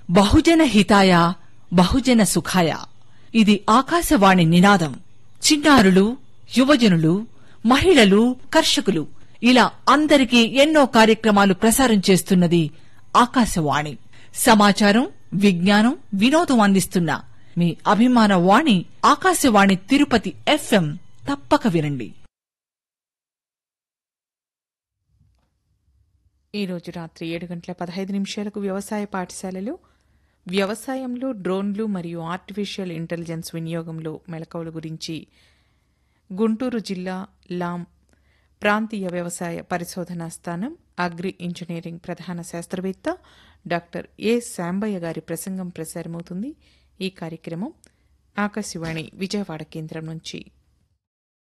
బహుజన హితాయ బహుజన సుఖాయ. ఇది ఆకాశవాణి నినాదం. చిన్నారులు, యువజనులు, మహిళలు, కర్షకులు ఇలా అందరికీ ఎన్నో కార్యక్రమాలు ప్రసారం చేస్తున్నది ఆకాశవాణి. సమాచారం, విజ్ఞానం, వినోదం అందిస్తున్న మీ అభిమాన వాణి ఆకాశవాణి తిరుపతి FM. తప్పక వినండి. ఈరోజు రాత్రి 7:15 వ్యవసాయ పాఠశాలలో వ్యవసాయంలో డ్రోన్లు మరియు ఆర్టిఫిషియల్ ఇంటెలిజెన్స్ వినియోగంలో మెళకువల గురించి గుంటూరు జిల్లా లాం ప్రాంతీయ వ్యవసాయ పరిశోధనా స్థానం అగ్రి ఇంజనీరింగ్ ప్రధాన శాస్త్రవేత్త డాక్టర్ ఏ శాంబయ్య గారి ప్రసంగం ప్రసారమవుతుంది. ఈ కార్యక్రమం ఆకాశవాణి విజయవాడ కేంద్రం నుంచి.